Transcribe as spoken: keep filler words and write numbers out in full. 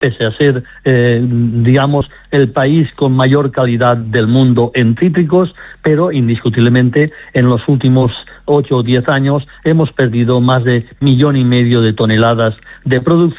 pese a ser, eh, digamos, el país con mayor calidad del mundo en cítricos, pero indiscutiblemente en los últimos ocho o diez años hemos perdido más de millón y medio de toneladas de producción